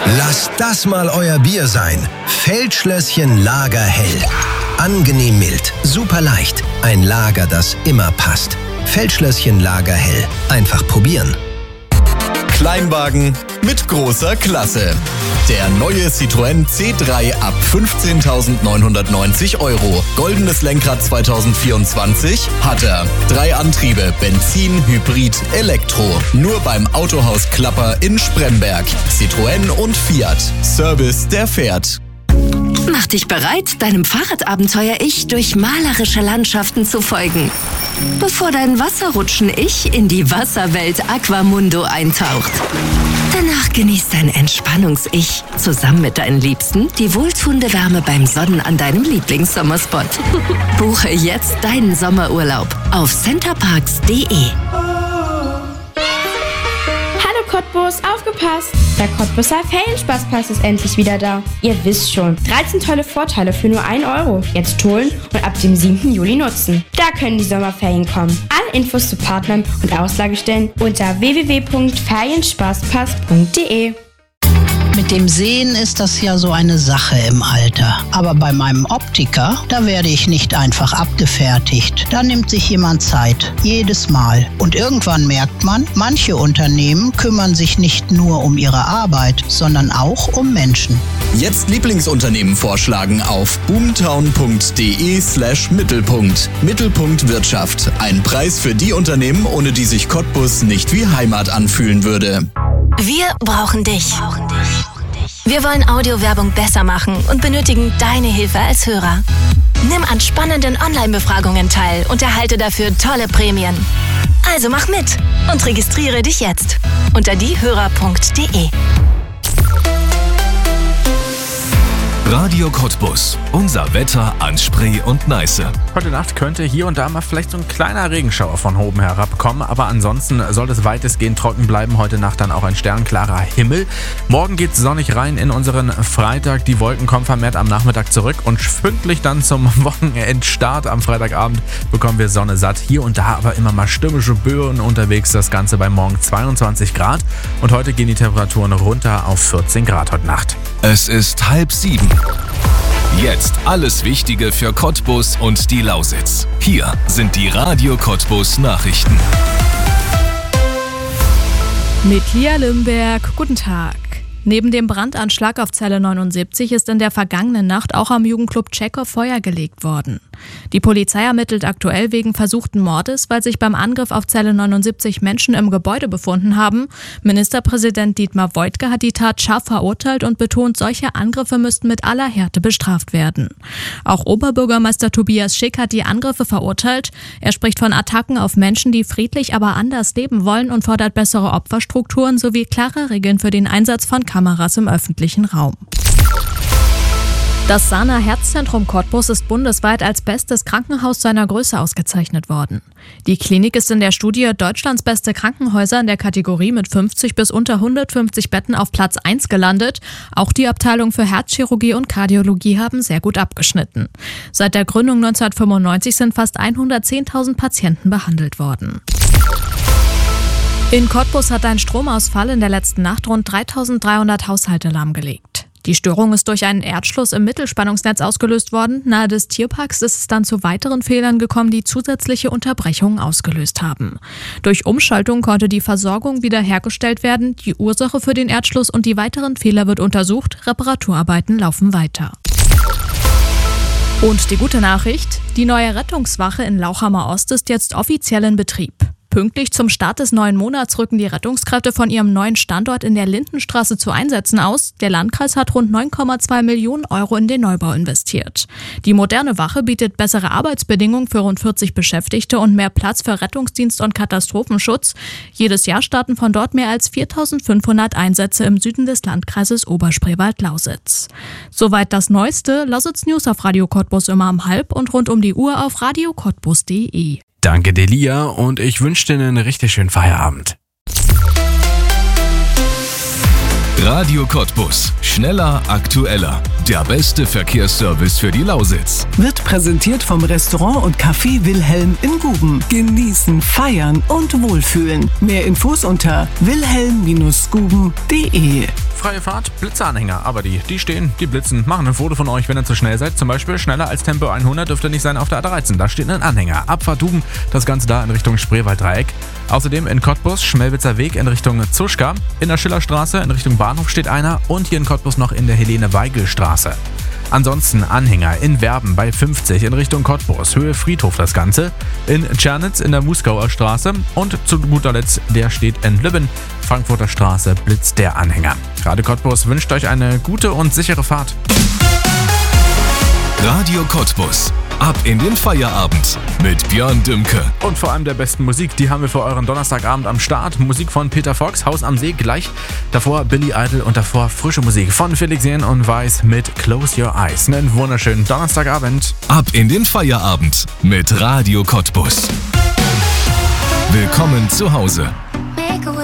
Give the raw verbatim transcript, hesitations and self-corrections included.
Lasst das mal euer Bier sein. Feldschlösschen Lager Hell. Angenehm mild, super leicht. Ein Lager, das immer passt. Feldschlösschen Lager Hell. Einfach probieren. Kleinwagen mit großer Klasse. Der neue Citroën C drei ab fünfzehntausendneunhundertneunzig Euro. Goldenes Lenkrad zwanzig vierundzwanzig hat er. Drei Antriebe, Benzin, Hybrid, Elektro. Nur beim Autohaus Klapper in Spremberg. Citroën und Fiat. Service, der fährt. Mach dich bereit, deinem Fahrradabenteuer-Ich durch malerische Landschaften zu folgen. Bevor dein Wasserrutschen-Ich in die Wasserwelt Aquamundo eintaucht. Danach genießt dein Entspannungs-Ich zusammen mit deinen Liebsten die wohltuende Wärme beim Sonnen an deinem Lieblingssommerspot. Buche jetzt deinen Sommerurlaub auf centerparks punkt de. Hallo Cottbus, aufgepasst! Der Cottbuser Ferienspaßpass ist endlich wieder da. Ihr wisst schon, dreizehn tolle Vorteile für nur einen Euro. Jetzt holen und ab dem siebten Juli nutzen. Da können die Sommerferien kommen. Alle Infos zu Partnern und Auslagestellen unter w w w punkt ferienspaßpass punkt de. Mit dem Sehen ist das ja so eine Sache im Alter. Aber bei meinem Optiker, da werde ich nicht einfach abgefertigt. Da nimmt sich jemand Zeit. Jedes Mal. Und irgendwann merkt man, manche Unternehmen kümmern sich nicht nur um ihre Arbeit, sondern auch um Menschen. Jetzt Lieblingsunternehmen vorschlagen auf boomtown punkt de slash Mittelpunkt. Mittelpunkt Wirtschaft. Ein Preis für die Unternehmen, ohne die sich Cottbus nicht wie Heimat anfühlen würde. Wir brauchen dich. Wir wollen Audiowerbung besser machen und benötigen deine Hilfe als Hörer. Nimm an spannenden Online-Befragungen teil und erhalte dafür tolle Prämien. Also mach mit und registriere dich jetzt unter diehörer punkt de. Radio Cottbus. Unser Wetter an Spree und Neiße. Heute Nacht könnte hier und da mal vielleicht so ein kleiner Regenschauer von oben herab kommen, aber ansonsten soll es weitestgehend trocken bleiben. Heute Nacht dann auch ein sternklarer Himmel. Morgen geht's sonnig rein in unseren Freitag. Die Wolken kommen vermehrt am Nachmittag zurück und pünktlich dann zum Wochenendstart am Freitagabend bekommen wir Sonne satt. Hier und da aber immer mal stürmische Böen unterwegs. Das Ganze bei morgen zweiundzwanzig Grad und heute gehen die Temperaturen runter auf vierzehn Grad heute Nacht. Es ist halb sieben. Jetzt alles Wichtige für Cottbus und die Lausitz. Hier sind die Radio Cottbus Nachrichten. Mit Lia Limberg, guten Tag. Neben dem Brandanschlag auf Zelle neunundsiebzig ist in der vergangenen Nacht auch am Jugendclub Tschechow Feuer gelegt worden. Die Polizei ermittelt aktuell wegen versuchten Mordes, weil sich beim Angriff auf Zelle neunundsiebzig Menschen im Gebäude befunden haben. Ministerpräsident Dietmar Woidke hat die Tat scharf verurteilt und betont, solche Angriffe müssten mit aller Härte bestraft werden. Auch Oberbürgermeister Tobias Schick hat die Angriffe verurteilt. Er spricht von Attacken auf Menschen, die friedlich, aber anders leben wollen und fordert bessere Opferstrukturen sowie klare Regeln für den Einsatz von Kameras im öffentlichen Raum. Das Sana Herzzentrum Cottbus ist bundesweit als bestes Krankenhaus seiner Größe ausgezeichnet worden. Die Klinik ist in der Studie Deutschlands beste Krankenhäuser in der Kategorie mit fünfzig bis unter hundertfünfzig Betten auf Platz eins gelandet. Auch die Abteilung für Herzchirurgie und Kardiologie haben sehr gut abgeschnitten. Seit der Gründung neunzehnhundertfünfundneunzig sind fast hundertzehntausend Patienten behandelt worden. In Cottbus hat ein Stromausfall in der letzten Nacht rund dreitausenddreihundert Haushalte lahmgelegt. Die Störung ist durch einen Erdschluss im Mittelspannungsnetz ausgelöst worden. Nahe des Tierparks ist es dann zu weiteren Fehlern gekommen, die zusätzliche Unterbrechungen ausgelöst haben. Durch Umschaltung konnte die Versorgung wiederhergestellt werden. Die Ursache für den Erdschluss und die weiteren Fehler wird untersucht. Reparaturarbeiten laufen weiter. Und die gute Nachricht: Die neue Rettungswache in Lauchhammer Ost ist jetzt offiziell in Betrieb. Pünktlich zum Start des neuen Monats rücken die Rettungskräfte von ihrem neuen Standort in der Lindenstraße zu Einsätzen aus. Der Landkreis hat rund neun Komma zwei Millionen Euro in den Neubau investiert. Die moderne Wache bietet bessere Arbeitsbedingungen für rund vierzig Beschäftigte und mehr Platz für Rettungsdienst und Katastrophenschutz. Jedes Jahr starten von dort mehr als viertausendfünfhundert Einsätze im Süden des Landkreises Oberspreewald-Lausitz. Soweit das Neueste. Lausitz News auf Radio Cottbus immer um halb und rund um die Uhr auf radio cottbus punkt de. Danke Delia und ich wünsche dir einen richtig schönen Feierabend. Radio Cottbus. Schneller, aktueller. Der beste Verkehrsservice für die Lausitz. Wird präsentiert vom Restaurant und Café Wilhelm in Guben. Genießen, feiern und wohlfühlen. Mehr Infos unter wilhelm Bindestrich guben punkt de. freie Fahrt, Blitzeranhänger. Aber die, die stehen, die blitzen, machen ein Foto von euch, wenn ihr zu schnell seid. Zum Beispiel schneller als Tempo hundert dürft ihr nicht sein auf der A dreizehn. Da steht ein Anhänger. Abfahrt Duben, das Ganze da in Richtung Spreewalddreieck. Außerdem in Cottbus, Schmelwitzer Weg in Richtung Zuschka. In der Schillerstraße in Richtung Bahnhof steht einer. Und hier in Cottbus noch in der Helene-Weigel-Straße. Ansonsten Anhänger in Werben bei fünfzig in Richtung Cottbus, Höhe Friedhof das Ganze, in Tschernitz in der Muskauer Straße und zu guter Letzt, der steht in Lübben, Frankfurter Straße, blitzt der Anhänger. Radio Cottbus wünscht euch eine gute und sichere Fahrt. Radio Cottbus. Ab in den Feierabend mit Björn Dümke. Und vor allem der besten Musik, die haben wir für euren Donnerstagabend am Start. Musik von Peter Fox, Haus am See gleich. Davor Billy Idol und davor frische Musik von Felix Jähn und Weiß mit Close Your Eyes. Einen wunderschönen Donnerstagabend. Ab in den Feierabend mit Radio Cottbus. Willkommen zu Hause.